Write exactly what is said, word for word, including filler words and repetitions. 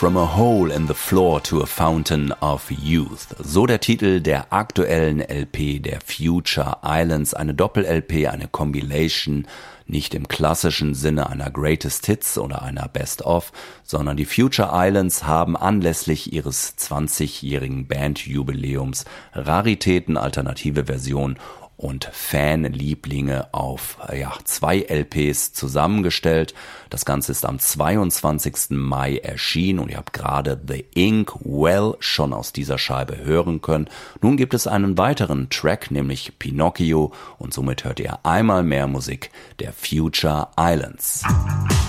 From a Hole in the Floor to a Fountain of Youth. So der Titel der aktuellen L P der Future Islands. Eine Doppel-L P, eine Compilation, nicht im klassischen Sinne einer Greatest Hits oder einer Best-of, sondern die Future Islands haben anlässlich ihres zwanzigjährigen Bandjubiläums Raritäten, alternative Versionen und Fanlieblinge auf ja, zwei L Ps zusammengestellt. Das Ganze ist am zweiundzwanzigsten Mai erschienen und ihr habt gerade The Ink Well schon aus dieser Scheibe hören können. Nun gibt es einen weiteren Track, nämlich Pinocchio, und somit hört ihr einmal mehr Musik der Future Islands.